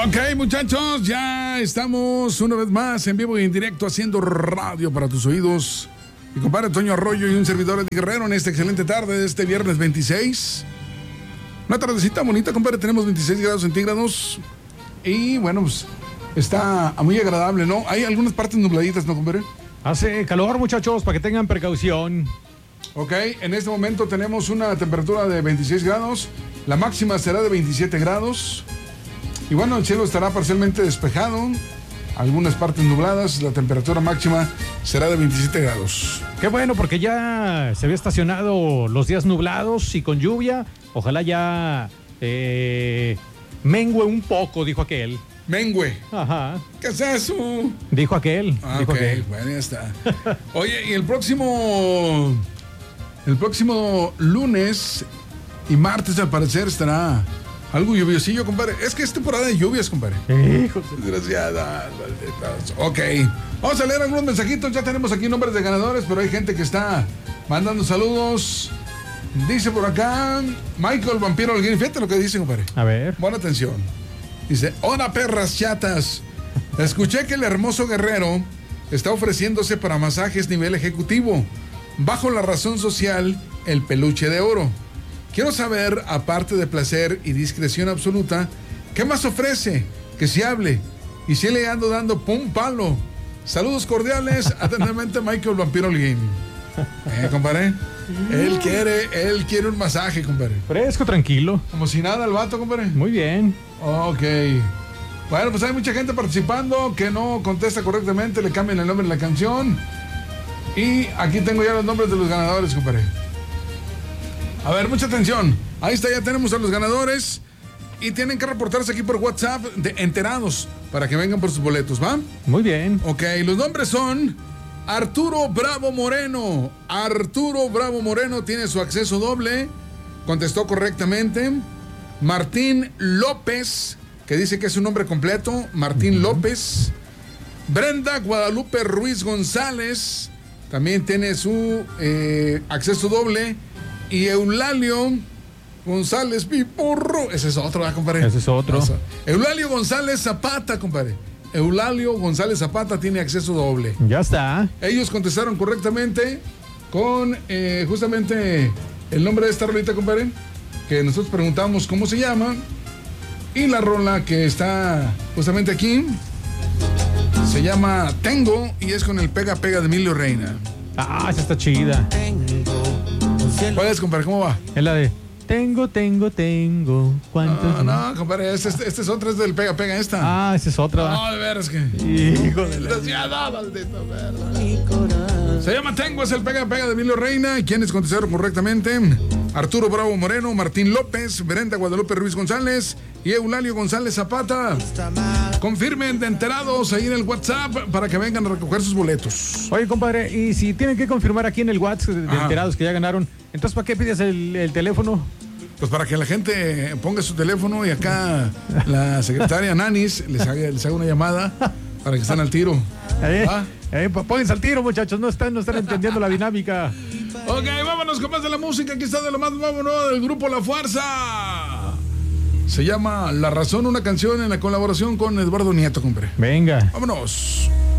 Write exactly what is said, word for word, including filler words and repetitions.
Ok, muchachos, ya estamos una vez más en vivo y en directo haciendo radio para tus oídos. Mi compadre Toño Arroyo y un servidor Eddie Guerrero en esta excelente tarde de este viernes veintiséis. Una tardecita bonita, compadre, tenemos veintiséis grados centígrados. Y bueno, pues está muy agradable, ¿no? Hay algunas partes nubladitas, ¿no, compadre? Hace calor, muchachos, para que tengan precaución. Ok, en este momento tenemos una temperatura de veintiséis grados. La máxima será de veintisiete grados. Y bueno, el cielo estará parcialmente despejado. Algunas partes nubladas. La temperatura máxima será de veintisiete grados. Qué bueno, porque ya se había estacionado los días nublados y con lluvia. Ojalá ya eh, mengue un poco, dijo aquel. Mengue. Ajá. ¿Qué es eso? Dijo aquel. Ah, dijo ok, aquel. bueno, ya está. Oye, y el próximo... El próximo lunes y martes, al parecer, estará algo lluviosillo, compadre. Es que es temporada de lluvias, compadre. Hijo de... Desgraciada. Ok. Vamos a leer algunos mensajitos. Ya tenemos aquí nombres de ganadores, pero hay gente que está mandando saludos. Dice por acá Michael Vampiro Alguien. Fíjate lo que dice, compadre. A ver. Buena atención. Dice: hola, perras chatas. Escuché que el hermoso Guerrero está ofreciéndose para masajes nivel ejecutivo. Bajo la razón social, el peluche de oro. Quiero saber, aparte de placer y discreción absoluta, ¿qué más ofrece? Que se hable. Y si le ando dando pum palo. Saludos cordiales, atentamente Michael Vampiro Holguín. Eh, compadre. Él quiere, él quiere un masaje, compadre. Fresco, tranquilo. Como si nada el vato, compadre. Muy bien. Ok. Bueno, pues hay mucha gente participando que no contesta correctamente, le cambian el nombre de la canción. Y aquí tengo ya los nombres de los ganadores, compadre. A ver, mucha atención. Ahí está, ya tenemos a los ganadores. Y tienen que reportarse aquí por WhatsApp de enterados para que vengan por sus boletos, ¿va? Muy bien. Ok, los nombres son Arturo Bravo Moreno. Arturo Bravo Moreno tiene su acceso doble. Contestó correctamente. Martín López, que dice que es su nombre completo. Martín uh-huh. López. Brenda Guadalupe Ruiz González también tiene su eh, acceso doble. Y Eulalio González Piporro. Ese es otro, ¿verdad, compadre? Ese es otro. Eso. Eulalio González Zapata, compadre. Eulalio González Zapata tiene acceso doble. Ya está. Ellos contestaron correctamente con eh, justamente el nombre de esta rolita, compadre, que nosotros preguntamos cómo se llama. Y la rola que está justamente aquí se llama Tengo y es con el Pega Pega de Emilio Reina. Ah, esa está chida. ¿Cuál es, compadre? ¿Cómo va? Es la de Tengo, tengo, tengo. ¿Cuántos? No, no, compadre, este, este, este es otro, es del Pega Pega esta. Ah, esa es otra. No, de veras que... Hijo de la... Se llama Tengo, es el Pega Pega de Emilio Reina. ¿Y quiénes contestaron correctamente? Arturo Bravo Moreno, Martín López, Brenda Guadalupe Ruiz González y Eulalio González Zapata. Confirmen de enterados ahí en el WhatsApp para que vengan a recoger sus boletos. Oye, compadre, y si tienen que confirmar aquí en el WhatsApp de Ajá. enterados que ya ganaron, entonces ¿para qué pides el, el teléfono? Pues para que la gente ponga su teléfono y acá la secretaria Nanis les haga, les haga una llamada para que estén al tiro. Eh, ¿Ah? eh, pónganse al tiro, muchachos, no están, no están entendiendo la dinámica. Ok, vámonos con más de la música. Aquí está de lo más vámonos del grupo La Fuerza. Se llama La Razón, una canción en la colaboración con Eduardo Nieto, compadre. Venga. Vámonos.